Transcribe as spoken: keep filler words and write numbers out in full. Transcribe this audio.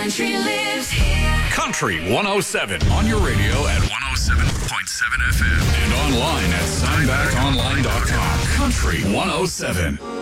Country lives here. Country one oh seven on your radio at one oh seven point seven F M and online at steinbach online dot com. Country one oh seven.